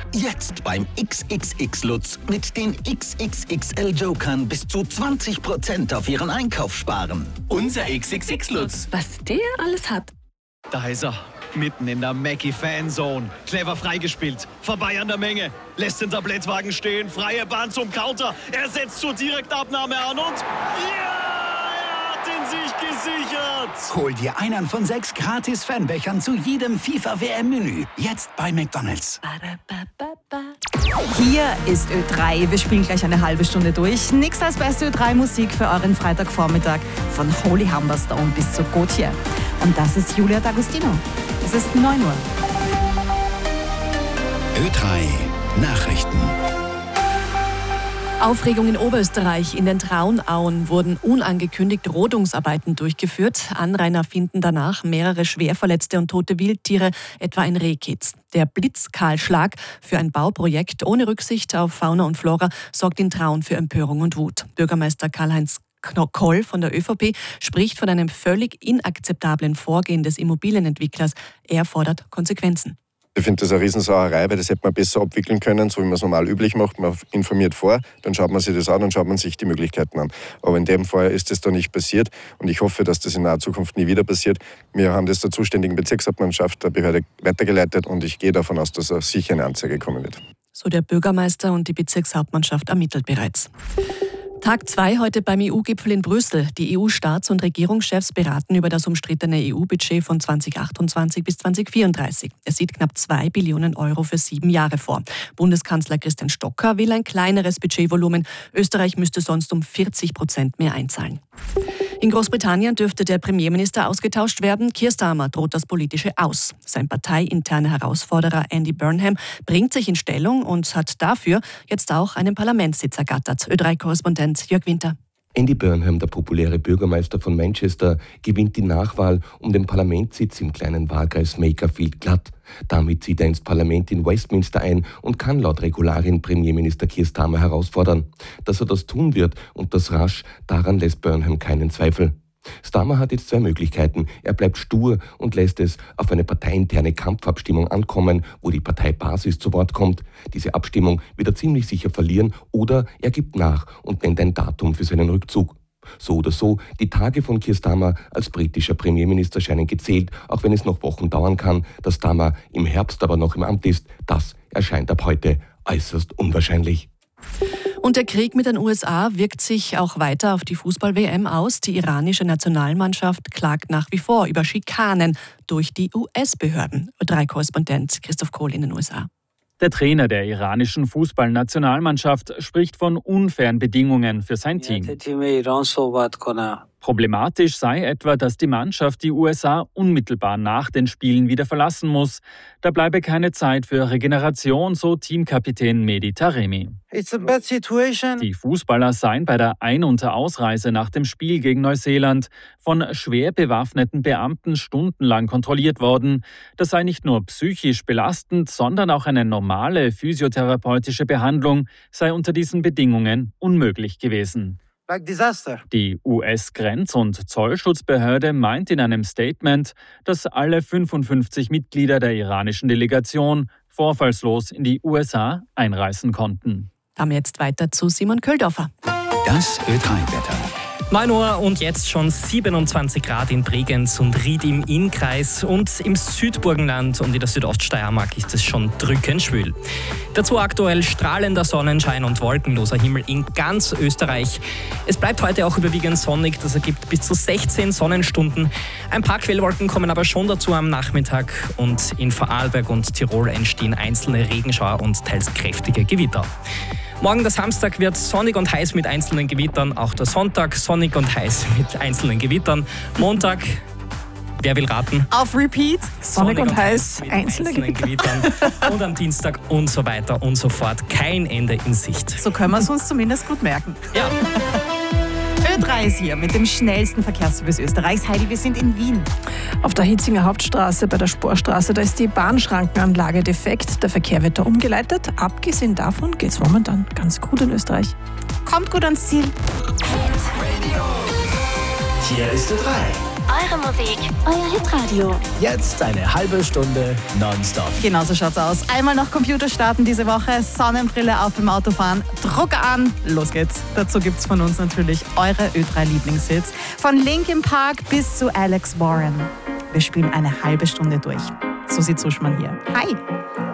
Jetzt beim XXX Lutz mit den XXXL Jokern bis zu 20% auf Ihren Einkauf sparen. Unser XXX Lutz. Was der alles hat. Da ist er, mitten in der Mackie-Fanzone. Clever freigespielt, vorbei an der Menge. Lässt den Tablettwagen stehen, freie Bahn zum Counter. Er setzt zur Direktabnahme an und... Ja! Er hat ihn sich gesichert! Hol dir einen von 6 gratis Fanbechern zu jedem FIFA-WM-Menü. Jetzt bei McDonald's. Hier ist Ö3. Wir spielen gleich eine halbe Stunde durch. Nix als beste Ö3-Musik für euren Freitagvormittag. Von Holy Humberstone bis zu Gautier. Und das ist Julia D'Agostino. Es ist 9 Uhr. Ö3 Nachrichten. Aufregung in Oberösterreich. In den Traunauen wurden unangekündigt Rodungsarbeiten durchgeführt. Anrainer finden danach mehrere Schwerverletzte und tote Wildtiere, etwa ein Rehkitz. Der Blitzkahlschlag für ein Bauprojekt ohne Rücksicht auf Fauna und Flora sorgt in Traun für Empörung und Wut. Bürgermeister Karl-Heinz Koll von der ÖVP spricht von einem völlig inakzeptablen Vorgehen des Immobilienentwicklers. Er fordert Konsequenzen. Ich finde das eine Riesensauerei, weil das hätte man besser abwickeln können, so wie man es normal üblich macht. Man informiert vor, dann schaut man sich das an und schaut man sich die Möglichkeiten an. Aber in dem Fall ist das da nicht passiert und ich hoffe, dass das in naher Zukunft nie wieder passiert. Wir haben das der zuständigen Bezirkshauptmannschaft der Behörde weitergeleitet und ich gehe davon aus, dass sicher eine Anzeige kommen wird. So der Bürgermeister und die Bezirkshauptmannschaft ermittelt bereits. Tag 2 heute beim EU-Gipfel in Brüssel. Die EU-Staats- und Regierungschefs beraten über das umstrittene EU-Budget von 2028 bis 2034. Es sieht knapp 2 Billionen Euro für 7 Jahre vor. Bundeskanzler Christian Stocker will ein kleineres Budgetvolumen. Österreich müsste sonst um 40% mehr einzahlen. In Großbritannien dürfte der Premierminister ausgetauscht werden. Keir Starmer droht das Politische aus. Sein parteiinterner Herausforderer Andy Burnham bringt sich in Stellung und hat dafür jetzt auch einen Parlamentssitz ergattert. Ö3-Korrespondent Jörg Winter. Andy Burnham, der populäre Bürgermeister von Manchester, gewinnt die Nachwahl um den Parlamentssitz im kleinen Wahlkreis Makerfield glatt. Damit zieht er ins Parlament in Westminster ein und kann laut Regularien Premierminister Keir Starmer herausfordern. Dass er das tun wird und das rasch, daran lässt Burnham keinen Zweifel. Starmer hat jetzt 2 Möglichkeiten. Er bleibt stur und lässt es auf eine parteiinterne Kampfabstimmung ankommen, wo die Parteibasis zu Wort kommt. Diese Abstimmung wird er ziemlich sicher verlieren, oder er gibt nach und nennt ein Datum für seinen Rückzug. So oder so, die Tage von Keir Starmer als britischer Premierminister scheinen gezählt, auch wenn es noch Wochen dauern kann. Dass Starmer im Herbst aber noch im Amt ist, das erscheint ab heute äußerst unwahrscheinlich. Und der Krieg mit den USA wirkt sich auch weiter auf die Fußball-WM aus. Die iranische Nationalmannschaft klagt nach wie vor über Schikanen durch die US-Behörden. Ö3-Korrespondent Christoph Kohl in den USA. Der Trainer der iranischen Fußballnationalmannschaft spricht von unfairen Bedingungen für sein Team. Problematisch sei etwa, dass die Mannschaft die USA unmittelbar nach den Spielen wieder verlassen muss. Da bleibe keine Zeit für Regeneration, so Teamkapitän Mehdi Taremi. Die Fußballer seien bei der Ein- und Ausreise nach dem Spiel gegen Neuseeland von schwer bewaffneten Beamten stundenlang kontrolliert worden. Das sei nicht nur psychisch belastend, sondern auch eine normale physiotherapeutische Behandlung sei unter diesen Bedingungen unmöglich gewesen. Die US-Grenz- und Zollschutzbehörde meint in einem Statement, dass alle 55 Mitglieder der iranischen Delegation vorfallslos in die USA einreisen konnten. Dann jetzt weiter zu Simon Köldorfer. Das Ö3-Wetter. 9 Uhr und jetzt schon 27 Grad in Bregenz und Ried im Innkreis, und im Südburgenland und in der Südoststeiermark ist es schon drückend schwül. Dazu aktuell strahlender Sonnenschein und wolkenloser Himmel in ganz Österreich. Es bleibt heute auch überwiegend sonnig, das ergibt bis zu 16 Sonnenstunden. Ein paar Quellwolken kommen aber schon dazu am Nachmittag, und in Vorarlberg und Tirol entstehen einzelne Regenschauer und teils kräftige Gewitter. Morgen, der Samstag, wird sonnig und heiß mit einzelnen Gewittern. Auch der Sonntag sonnig und heiß mit einzelnen Gewittern. Montag, wer will raten? Auf Repeat, sonnig und heiß, mit einzelnen Gewittern. Und am Dienstag und so weiter und so fort. Kein Ende in Sicht. So können wir es uns zumindest gut merken. Ja. Ö3 ist hier mit dem schnellsten Verkehrsservice Österreichs. Heidi, wir sind in Wien. Auf der Hitzinger Hauptstraße bei der Sporstraße, da ist die Bahnschrankenanlage defekt. Der Verkehr wird da umgeleitet. Abgesehen davon geht es momentan ganz gut in Österreich. Kommt gut ans Ziel. Hier ist Ö3. Eure Musik, euer Hitradio. Jetzt eine halbe Stunde nonstop. Genauso schaut's aus. Einmal noch Computer starten diese Woche, Sonnenbrille auf beim Autofahren, Drucker an, los geht's. Dazu gibt's von uns natürlich eure Ö3-Lieblingshits. Von Linkin Park bis zu Alex Warren. Wir spielen eine halbe Stunde durch. Susi Zuschmann hier. Hi!